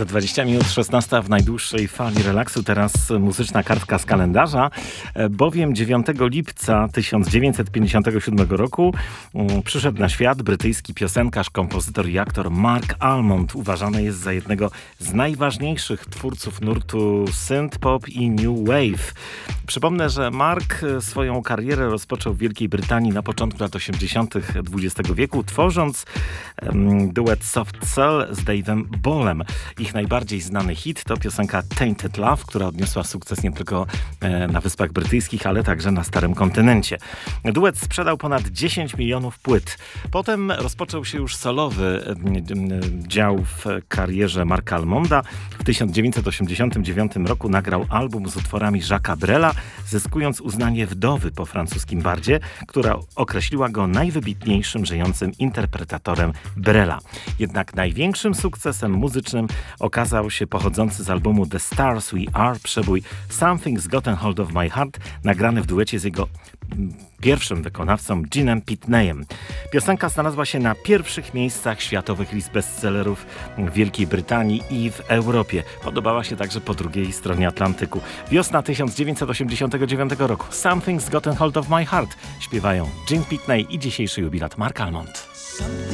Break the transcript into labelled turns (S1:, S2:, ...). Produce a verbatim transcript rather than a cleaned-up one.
S1: Za dwadzieścia minut szesnasta w najdłuższej fali relaksu. Teraz muzyczna kartka z kalendarza, bowiem dziewiątego lipca tysiąc dziewięćset pięćdziesiątego siódmego roku um, przyszedł na świat brytyjski piosenkarz, kompozytor i aktor Marc Almond. Uważany jest za jednego z najważniejszych twórców nurtu synth-pop i new wave. Przypomnę, że Marc swoją karierę rozpoczął w Wielkiej Brytanii na początku lat osiemdziesiątych dwudziestego wieku, tworząc um, duet Soft Cell z Dave'em Ballem. Ich najbardziej znany hit to piosenka Tainted Love, która odniosła sukces nie tylko e, na Wyspach Brytyjskich, ale także na Starym Kontynencie. Duet sprzedał ponad dziesięć milionów płyt. Potem rozpoczął się już solowy e, e, dział w karierze Marca Almonda. W tysiąc dziewięćset osiemdziesiątym dziewiątym roku nagrał album z utworami Jacques'a Brela, zyskując uznanie wdowy po francuskim bardzie, która określiła go najwybitniejszym żyjącym interpretatorem Brela. Jednak największym sukcesem muzycznym okazał się pochodzący z albumu The Stars We Are przebój Something's Gotten Hold of My Heart, nagrany w duecie z jego pierwszym wykonawcą Genem Pitneyem. Piosenka znalazła się na pierwszych miejscach światowych list bestsellerów w Wielkiej Brytanii i w Europie. Podobała się także po drugiej stronie Atlantyku. Wiosna tysiąc dziewięćset osiemdziesiątego dziewiątego roku. Something's Gotten Hold of My Heart śpiewają Gene Pitney i dzisiejszy jubilat Marc Almond.